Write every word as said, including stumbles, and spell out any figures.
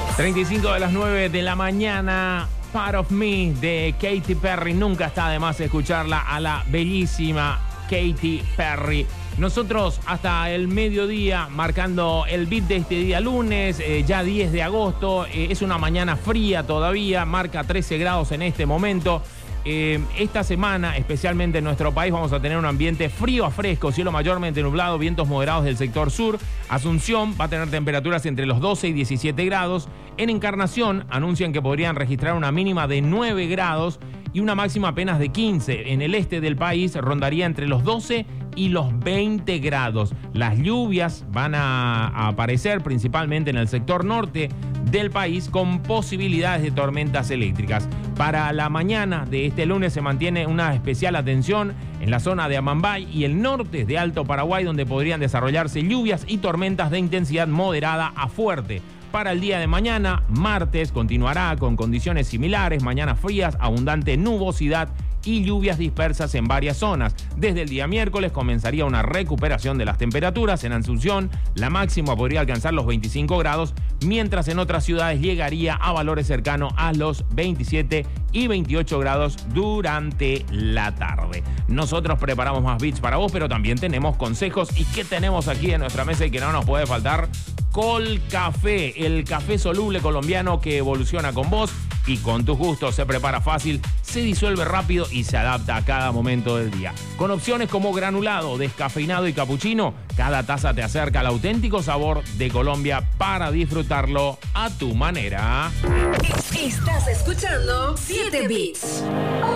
treinta y cinco de las nueve de la mañana. Part of Me de Katy Perry. Nunca está de más escucharla a la bellísima Katy Perry. Nosotros hasta el mediodía marcando el beat de este día lunes, eh, ya diez de agosto. Eh, es una mañana fría todavía, marca trece grados en este momento. Eh, esta semana, especialmente en nuestro país, vamos a tener un ambiente frío a fresco, cielo mayormente nublado, vientos moderados del sector sur. Asunción va a tener temperaturas entre los doce y diecisiete grados. En Encarnación anuncian que podrían registrar una mínima de nueve grados y una máxima apenas de quince. En el este del país rondaría entre los doce y los veinte grados. Las lluvias van a, a aparecer principalmente en el sector norte del país con posibilidades de tormentas eléctricas. Para la mañana de este lunes se mantiene una especial atención en la zona de Amambay y el norte de Alto Paraguay, donde podrían desarrollarse lluvias y tormentas de intensidad moderada a fuerte. Para el día de mañana, martes, continuará con condiciones similares, mañanas frías, abundante nubosidad y lluvias dispersas en varias zonas. Desde el día miércoles comenzaría una recuperación de las temperaturas. En Asunción, la máxima podría alcanzar los veinticinco grados, mientras en otras ciudades llegaría a valores cercanos a los veintisiete y veintiocho grados durante la tarde. Nosotros preparamos más beats para vos, pero también tenemos consejos. ¿Y qué tenemos aquí en nuestra mesa y que no nos puede faltar? Colcafé, el café soluble colombiano que evoluciona con vos y con tus gustos. Se prepara fácil, se disuelve rápido y se adapta a cada momento del día. Con opciones como granulado, descafeinado y capuchino, cada taza te acerca al auténtico sabor de Colombia para disfrutarlo a tu manera. Estás escuchando siete Beats.